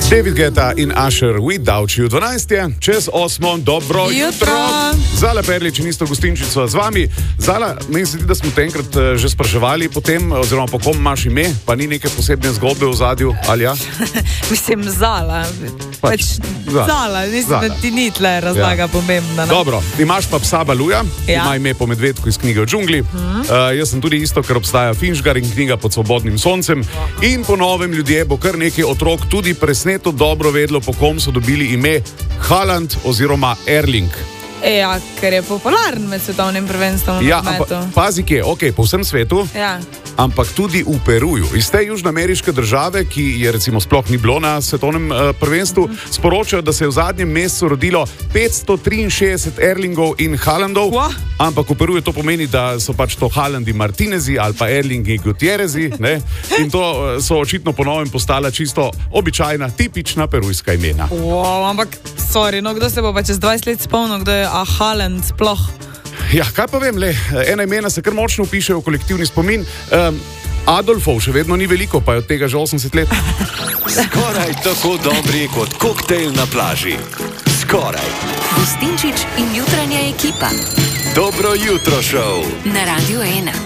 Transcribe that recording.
David Guetta in Usher Without You. 12 je, čez 8, dobro jutro. Zala Perlič in isto gostinčico z vami. Zala, meni se zdi, da smo te enkrat že spraševali potem, oziroma po kom imaš ime, pa ni neke posebne zgodbe v zadju, ali ja? Mislim, Zala. Zala, mislim, da ti ni tle razlaga pomembna. Ne? Dobro, imaš pa psa Baluja, ima ime po medvedku iz knjige o džungli. Jaz sem tudi isto, ker obstaja Finžgar in knjiga Pod svobodnim soncem. In po novem ljudje bo kar nekaj otrok tudi presneto dobro vedlo, po kom so dobili ime Haaland oziroma Erling. Ja, ker je popularen med svetovnim prvenstvom. Ja, pazi kje, ok, po vsem svetu, ampak tudi v Peruju. Iz te južnoameriške države, ki je recimo sploh ni bilo na svetovnem prvenstvu, sporočajo, da se je v zadnjem mesecu rodilo 563 Erlingov in Haalandov, ampak v Peruju to pomeni, da so pač to Haalandi Martinezi ali pa Erlingi Gutierrezi, ne? In to so očitno po novem postala čisto običajna, tipična perujska imena. Ampak, sorry, no kdo se bo pa čez 20 let spomnil, kdo je Haaland sploh? Ja, kaj pa vem, ena imena se kar močno vpišejo v kolektivni spomin. Adolfov še vedno ni veliko, pa je od tega že 80 let. Skoraj tako dobri kot koktejl na plaži. Skoraj. Gostinčič in jutranja ekipa. Dobro jutro šov. Na Radio 1.